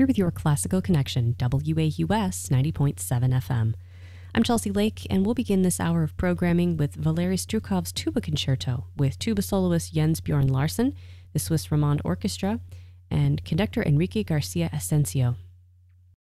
You're with your Classical Connection, WAUS 90.7 FM. I'm Chelsea Lake, and we'll begin this hour of programming with Valery Strukov's Tuba Concerto with tuba soloist Jens Bjorn Larsen, the Swiss Romande Orchestra, and conductor Enrique Garcia Asensio.